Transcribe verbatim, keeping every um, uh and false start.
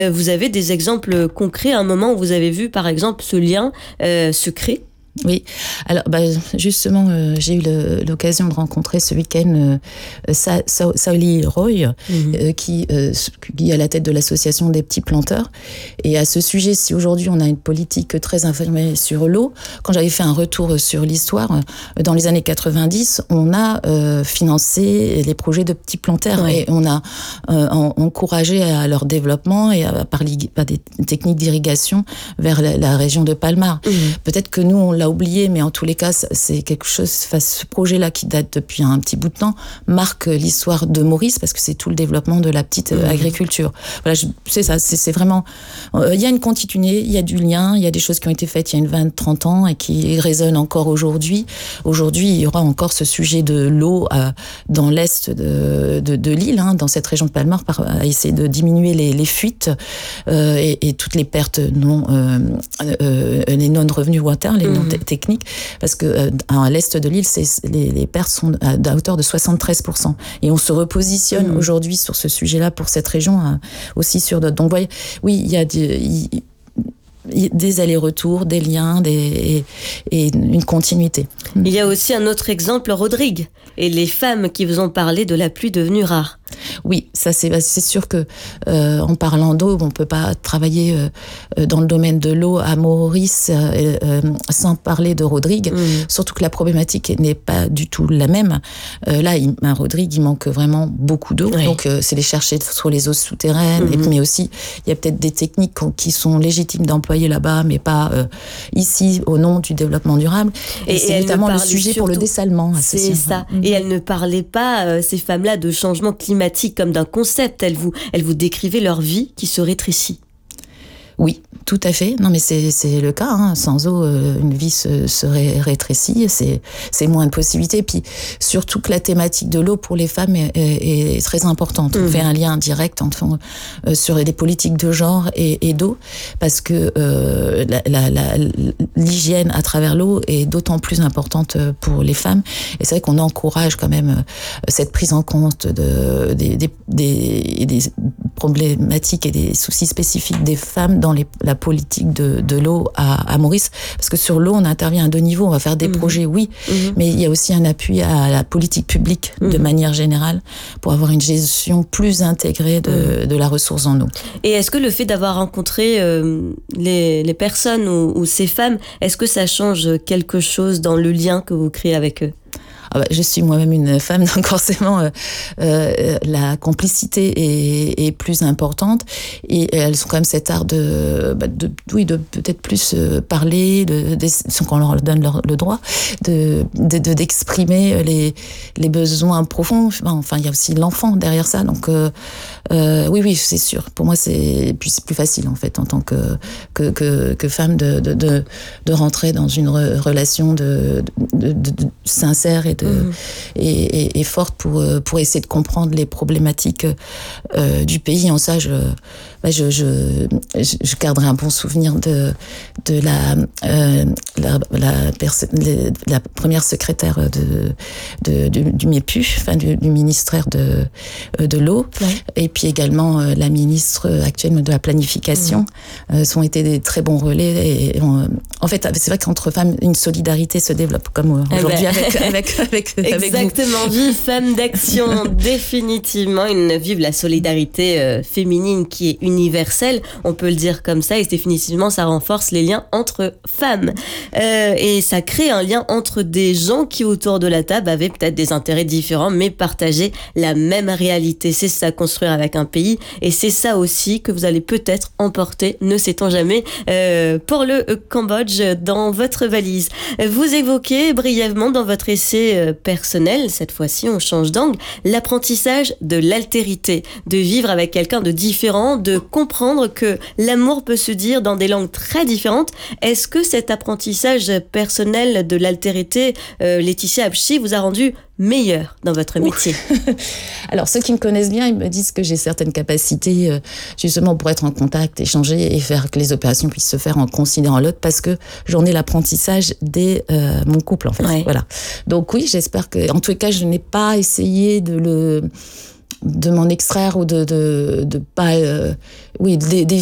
Vous avez des exemples concrets, un moment où vous avez vu, par exemple, ce lien euh, se créer? Oui, alors bah, justement, euh, j'ai eu le, l'occasion de rencontrer ce week-end euh, Sa, Sa, Saoli Roy, mmh. euh, qui, euh, qui est à la tête de l'association des petits planteurs. Et à ce sujet, si aujourd'hui on a une politique très informée sur l'eau, quand j'avais fait un retour sur l'histoire, euh, dans les années quatre-vingt-dix, on a euh, financé les projets de petits planteurs ouais. et on a euh, encouragé à leur développement et à, par, par des techniques d'irrigation vers la, la région de Palmar. Mmh. Peut-être que nous, on l'a oublié, mais en tous les cas, c'est quelque chose, ce projet-là qui date depuis un petit bout de temps, marque l'histoire de Maurice, parce que c'est tout le développement de la petite mmh. agriculture. Voilà, je, c'est ça, c'est, c'est vraiment... Euh, il y a une continuité, il y a du lien, il y a des choses qui ont été faites il y a une vingt, trente ans et qui résonnent encore aujourd'hui. Aujourd'hui, il y aura encore ce sujet de l'eau euh, dans l'est de, de, de l'île, hein, dans cette région de Palmar, par, à essayer de diminuer les, les fuites euh, et, et toutes les pertes non... Euh, euh, les non-revenus water, les non technique, parce que euh, à l'est de l'île, c'est, les, les pertes sont à, à hauteur de soixante-treize pour cent. Et on se repositionne mmh. aujourd'hui sur ce sujet-là pour cette région, hein, aussi sur d'autres. Donc, voyez, oui, il y a des, y, des allers-retours, des liens, des, et, et une continuité. Il y a aussi un autre exemple, Rodrigue, et les femmes qui vous ont parlé de la pluie devenue rare. Oui, ça c'est, c'est sûr que euh, en parlant d'eau, on peut pas travailler euh, dans le domaine de l'eau à Maurice euh, euh, sans parler de Rodrigue. Mmh. Surtout que la problématique n'est pas du tout la même. Euh, là, il, à Rodrigue, il manque vraiment beaucoup d'eau, oui. donc euh, c'est les chercher sur les eaux souterraines, mmh. et, mais aussi il y a peut-être des techniques qui sont légitimes d'employer là-bas, mais pas euh, ici au nom du développement durable. Et, et c'est et notamment le sujet pour le dessalement. C'est ça. Mmh. Et elle ne parlait pas euh, ces femmes-là de changement climatique comme d'un concept, elles vous, elles vous décrivaient leur vie qui se rétrécit. Oui, tout à fait. Non, mais c'est, c'est le cas. Hein. Sans eau, euh, une vie se, serait rétrécie. C'est, c'est moins de possibilités. Puis surtout que la thématique de l'eau pour les femmes est, est, est très importante. Mmh. On fait un lien direct entre, euh, sur les politiques de genre et, et d'eau, parce que euh, la, la, la, l'hygiène à travers l'eau est d'autant plus importante pour les femmes. Et c'est vrai qu'on encourage quand même cette prise en compte de, des, des, des, des problématiques et des soucis spécifiques des femmes dans les, la politique de, de l'eau à, à Maurice, parce que sur l'eau, on intervient à deux niveaux. On va faire des mmh. projets, oui, mmh. mais il y a aussi un appui à la politique publique mmh. de manière générale pour avoir une gestion plus intégrée de, mmh. de la ressource en eau. Et est-ce que le fait d'avoir rencontré euh, les, les personnes ou, ou ces femmes, est-ce que ça change quelque chose dans le lien que vous créez avec eux ? Ah bah, je suis moi-même une femme, donc forcément euh, euh, la complicité est, est plus importante, et elles ont quand même cet art de, bah, de oui, de peut-être plus euh, parler, de, de, sans qu'on leur donne leur, le droit, de, de, de d'exprimer les les besoins profonds. Enfin, il y a aussi l'enfant derrière ça, donc euh, euh, oui, oui, c'est sûr. Pour moi, c'est plus c'est plus facile en fait en tant que que que, que femme de, de de de rentrer dans une re, relation de, de, de, de sincère et de Mmh. Et, et, et forte pour, pour essayer de comprendre les problématiques euh, du pays. En ça, je, bah je, je, je garderai un bon souvenir de, de la, euh, la, la, perso- la première secrétaire de, de, du, du MIEPU, enfin du, du ministère de, de l'eau, ouais. et puis également euh, la ministre actuelle de la planification. Mmh. Euh, sont été des très bons relais. Et, et on, en fait, c'est vrai qu'entre femmes, une solidarité se développe, comme aujourd'hui eh ben. avec, avec Avec, Exactement, avec vive femme d'action, définitivement, une, vive la solidarité euh, féminine qui est universelle, on peut le dire comme ça, et définitivement ça renforce les liens entre femmes. Euh, et ça crée un lien entre des gens qui autour de la table avaient peut-être des intérêts différents, mais partageaient la même réalité. C'est ça, construire avec un pays, et c'est ça aussi que vous allez peut-être emporter, ne sait-on jamais, euh, pour le Cambodge dans votre valise. Vous évoquez brièvement dans votre essai personnel, cette fois-ci on change d'angle, l'apprentissage de l'altérité, de vivre avec quelqu'un de différent, de comprendre que l'amour peut se dire dans des langues très différentes. Est-ce que cet apprentissage personnel de l'altérité, euh, Laetitia Habchi, vous a rendu meilleur dans votre métier? Alors, ceux qui me connaissent bien, ils me disent que j'ai certaines capacités, euh, justement, pour être en contact, échanger et faire que les opérations puissent se faire en considérant l'autre, parce que j'en ai l'apprentissage dès euh, mon couple, en fait. Ouais. Voilà. Donc oui, j'espère que, en tous les cas, je n'ai pas essayé de le... de m'en extraire ou de de, de pas euh, oui